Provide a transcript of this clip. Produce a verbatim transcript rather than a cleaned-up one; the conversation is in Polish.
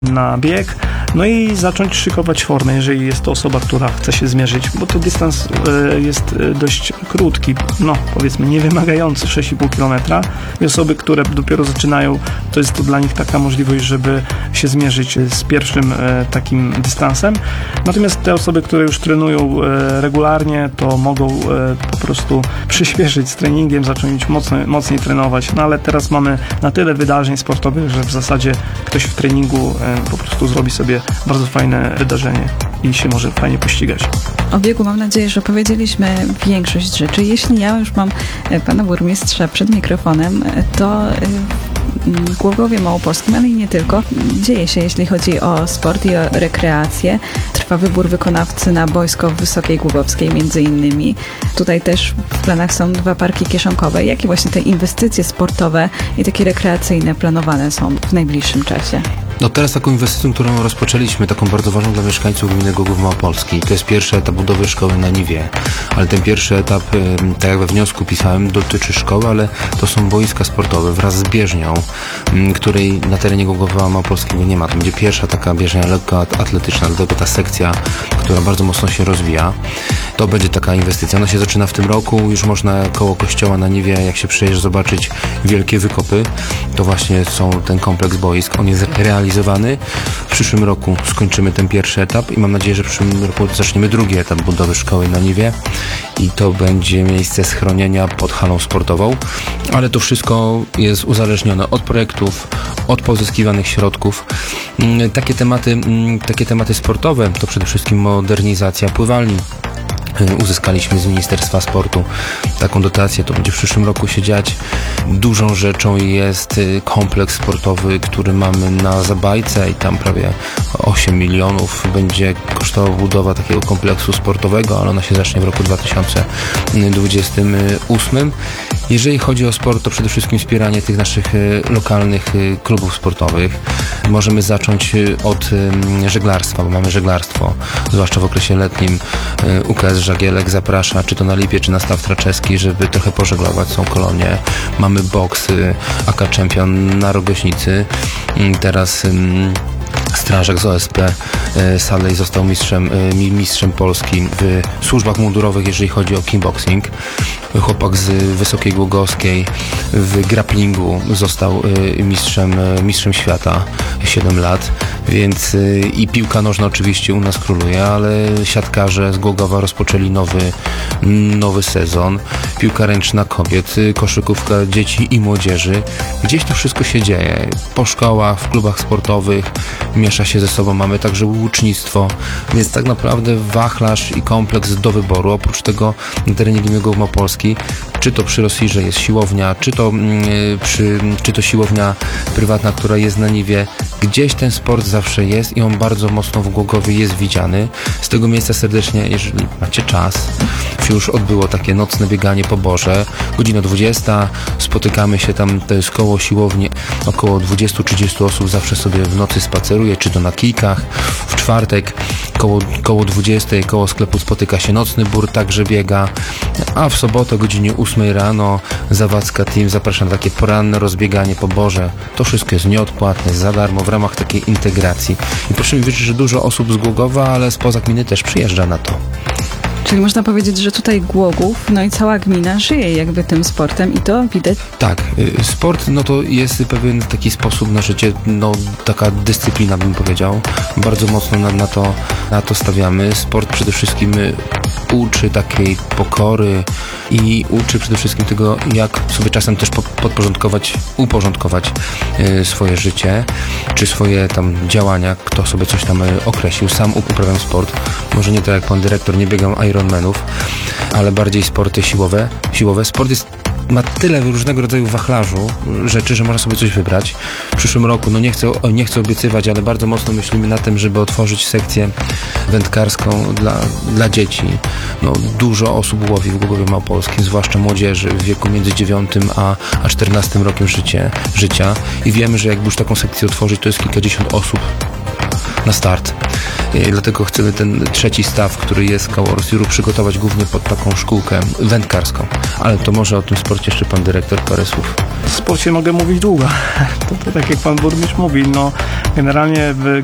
na bieg, no i zacząć szykować formę, jeżeli jest to osoba, która chce się zmierzyć, bo to dystans y, jest y, dość krótki, no powiedzmy niewymagający, sześć i pół kilometra i osoby, które dopiero zaczynają, to jest to dla nich taka możliwość, żeby się zmierzyć z pierwszym y, takim dystansem, natomiast te osoby, które już trenują y, regularnie, to mogą y, po prostu przyspieszyć z treningiem, zacząć mocno, mocniej trenować, no ale teraz mamy na tyle wydarzeń sportowych, że w zasadzie ktoś w treningu y, po prostu zrobi sobie bardzo fajne wydarzenie i się może fajnie pościgać. O biegu mam nadzieję, że powiedzieliśmy większość rzeczy. Jeśli ja już mam pana burmistrza przed mikrofonem, to w Głogowie Małopolskim, ale i nie tylko, dzieje się, jeśli chodzi o sport i o rekreację. Trwa wybór wykonawcy na boisko w Wysokiej Głogowskiej między innymi. Tutaj też w planach są dwa parki kieszonkowe. Jakie właśnie te inwestycje sportowe i takie rekreacyjne planowane są w najbliższym czasie? No teraz taką inwestycją, którą rozpoczęliśmy, taką bardzo ważną dla mieszkańców gminy Głogów Małopolski, to jest pierwszy etap budowy szkoły na Niwie. Ale ten pierwszy etap, tak jak we wniosku pisałem, dotyczy szkoły, ale to są boiska sportowe wraz z bieżnią, której na terenie Głogowa Małopolskiego nie ma. To będzie pierwsza taka bieżnia lekkoatletyczna, dlatego ta sekcja, która bardzo mocno się rozwija. To będzie taka inwestycja. Ona się zaczyna w tym roku, już można koło kościoła na Niwie, jak się przyjeżdża, zobaczyć wielkie wykopy. To właśnie są ten kompleks boisk. On jest realizowany. W przyszłym roku skończymy ten pierwszy etap i mam nadzieję, że w przyszłym roku zaczniemy drugi etap budowy szkoły na Niwie i to będzie miejsce schronienia pod halą sportową, ale to wszystko jest uzależnione od projektów, od pozyskiwanych środków. Takie tematy, takie tematy sportowe to przede wszystkim modernizacja pływalni. Uzyskaliśmy z Ministerstwa Sportu taką dotację, to będzie w przyszłym roku się dziać. Dużą rzeczą jest kompleks sportowy, który mamy na Zabajce i tam prawie osiem milionów będzie kosztowała budowa takiego kompleksu sportowego, ale ona się zacznie w roku dwa tysiące dwudziestym ósmym. Jeżeli chodzi o sport, to przede wszystkim wspieranie tych naszych lokalnych klubów sportowych. Możemy zacząć od żeglarstwa, bo mamy żeglarstwo, zwłaszcza w okresie letnim. U K S Żagielek zaprasza, czy to na Lipie, czy na Staw Traczewski, żeby trochę pożeglować, są kolonie. Mamy boks A K Champion na Rogośnicy. Teraz strażak z O S P Sadlej został mistrzem, mistrzem Polski w służbach mundurowych, jeżeli chodzi o kickboxing. Chłopak z Wysokiej Głogowskiej w grapplingu został mistrzem, mistrzem świata siedem lat, więc i piłka nożna oczywiście u nas króluje, ale siatkarze z Głogowa rozpoczęli nowy, nowy sezon. Piłka ręczna kobiet, koszykówka dzieci i młodzieży. Gdzieś to wszystko się dzieje. Po szkołach, w klubach sportowych miesza się ze sobą. Mamy także łucznictwo, więc tak naprawdę wachlarz i kompleks do wyboru. Oprócz tego na terenie gminy Głogów Małopolski, czy to przy Rosirze jest siłownia, czy to, yy, przy, czy to siłownia prywatna, która jest na Niwie, gdzieś ten sport zawsze jest i on bardzo mocno w Głogowie jest widziany. Z tego miejsca serdecznie, jeżeli macie czas, się już odbyło takie nocne bieganie po Borze, godzina dwudziesta, spotykamy się tam, to jest koło siłowni, około dwadzieścia do trzydziestu osób zawsze sobie w nocy spaceruje, czy to na kijkach. W czwartek koło, koło dwudziestej koło sklepu spotyka się nocny bór, także biega, a w sobotę o godzinie ósmej rano Zawadzka Team zaprasza na takie poranne rozbieganie po Borze. To wszystko jest nieodpłatne, za darmo, w ramach takiej integracji. I proszę mi wierzyć, że dużo osób z Głogowa, ale spoza gminy też przyjeżdża na to. Czyli można powiedzieć, że tutaj Głogów, no i cała gmina żyje jakby tym sportem i to widać. Tak, sport no to jest pewien taki sposób na życie, no taka dyscyplina bym powiedział. Bardzo mocno na, na, to, na to stawiamy. Sport przede wszystkim uczy takiej pokory i uczy przede wszystkim tego, jak sobie czasem też podporządkować, uporządkować y, swoje życie, czy swoje tam działania, kto sobie coś tam określił. Sam uprawiam sport, może nie tak jak pan dyrektor, nie biegam Ironmanów, ale bardziej sporty siłowe. siłowe. Sport jest ma tyle różnego rodzaju wachlarzu rzeczy, że można sobie coś wybrać. W przyszłym roku, no nie chcę, nie chcę obiecywać, ale bardzo mocno myślimy na tym, żeby otworzyć sekcję wędkarską dla, dla dzieci. No, dużo osób łowi w Głogowie Małopolskim, zwłaszcza młodzieży w wieku między dziewiątym a, a czternastym rokiem życie, życia i wiemy, że jakby już taką sekcję otworzyć, to jest kilkadziesiąt osób na start. I dlatego chcemy ten trzeci staw, który jest koło Rosiru, przygotować głównie pod taką szkółkę wędkarską. Ale to może o tym sporcie jeszcze pan dyrektor parę słów W sporcie mogę mówić długo. To, to tak jak pan burmistrz mówi, no generalnie w